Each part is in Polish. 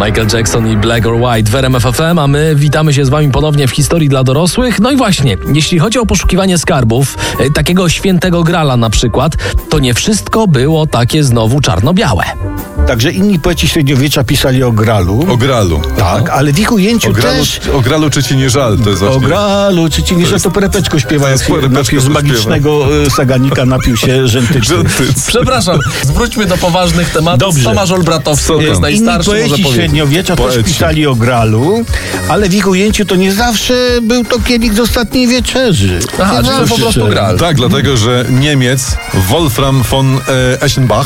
Michael Jackson i Black or White w RMF FM, a my witamy się z wami ponownie w historii dla dorosłych. No i właśnie, jeśli chodzi o poszukiwanie skarbów, takiego świętego grala na przykład, to nie wszystko było takie znowu czarno-białe. Także inni poeci średniowiecza pisali o gralu. O gralu. Tak, ale w ich ujęciu też... O gralu czy ci nie żal, to jest właśnie... O gralu, czy ci nie żal, to Perepeczko śpiewa, jak się z magicznego saganika napił się rzętycy. Przepraszam, zwróćmy do poważnych tematów. Dobrze. Tomasz Olbratowski jest najstarszy, inni poeci średniowiecza też pisali o gralu, ale w ich ujęciu to nie zawsze był to kielich z ostatniej wieczerzy. Aha, czy to po prostu gral. Tak, dlatego, że Niemiec Wolfram von Eschenbach,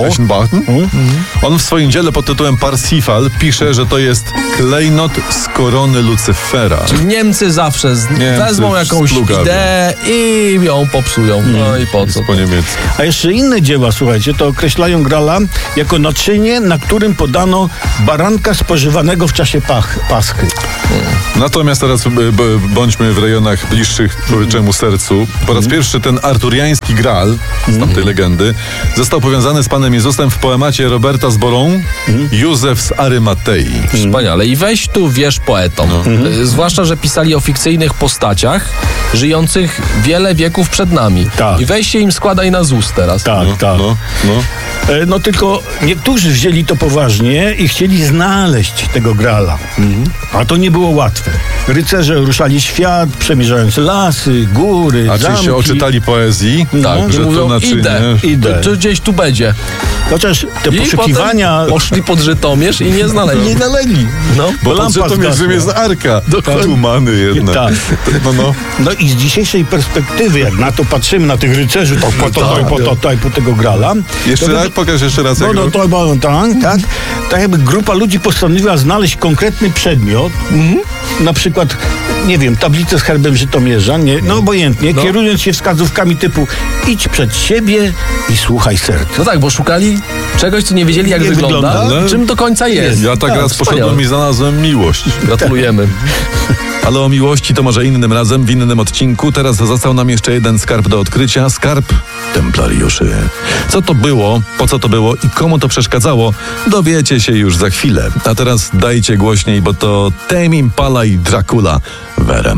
on w swoim dziele pod tytułem Parsifal pisze, że to jest klejnot z korony Lucyfera. Niemcy zawsze wezmą jakąś ideę i ją popsują. No i po co? Po niemiecku. A jeszcze inne dzieła, słuchajcie, to określają grala jako naczynie, na którym podano baranka spożywanego w czasie Paschy. Natomiast teraz bądźmy w rejonach bliższych człowieczemu sercu. Po raz pierwszy ten arturiański Graal z tamtej legendy został powiązany z Panem Jezusem w poemacie Roberta z Borą Józef z Arymatei. Wspaniale. I weź tu wierz poetom. Zwłaszcza, że pisali o fikcyjnych postaciach żyjących wiele wieków przed nami. Tak. I weź się im składaj na ZUS teraz. Tak. No tylko niektórzy wzięli to poważnie i chcieli znaleźć tego grala. A to nie było łatwe. Rycerze ruszali świat, przemierzając lasy, góry, A zamki. czy się oczytali poezji? Tak, że mówią, to naczynie... Idę. To gdzieś tu będzie. Chociaż te I poszukiwania... potem poszli pod Żytomierz i nie znaleźli. Nie znaleźli. Bo pod lampa Żytomierzem zgasła. jest arka. Tumany jednak. Tak. No i z dzisiejszej perspektywy, jak na to patrzymy, na tych rycerzy, po tego grala. Pokaż jeszcze raz. Tak jakby grupa ludzi postanowiła znaleźć konkretny przedmiot, na przykład, nie wiem, tablicę z herbem Żytomierza, obojętnie, kierując się wskazówkami typu idź przed siebie i słuchaj serca. No tak, bo szukali czegoś, co nie wiedzieli, jak wygląda, czym do końca jest. Ja tak raz poszedłem i znalazłem miłość. Gratulujemy. Ale o miłości to może innym razem, w innym odcinku. Teraz został nam jeszcze jeden skarb do odkrycia. Skarb templariuszy. Co to było, po co to było i komu to przeszkadzało, dowiecie się już za chwilę. A teraz dajcie głośniej, bo to Tame Impala i Dracula w RMF.